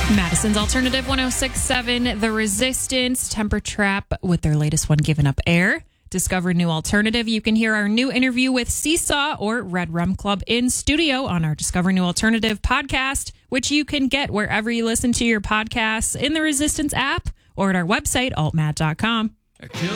Madison's Alternative 106.7, The Resistance, Temper Trap with their latest one, Giving Up Air. Discover new alternative. You can hear our new interview with Seesaw or Red Rum Club in studio on our Discover New Alternative podcast, which you can get wherever you listen to your podcasts, in the Resistance app or at our website, altmad.com.